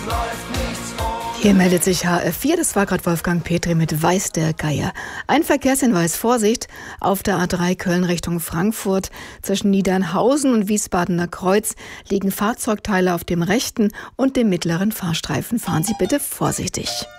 Hier meldet sich HR4, das war gerade Wolfgang Petri mit Weiß der Geier. Ein Verkehrshinweis, Vorsicht, auf der A3 Köln Richtung Frankfurt. Zwischen Niedernhausen und Wiesbadener Kreuz liegen Fahrzeugteile auf dem rechten und dem mittleren Fahrstreifen. Fahren Sie bitte vorsichtig.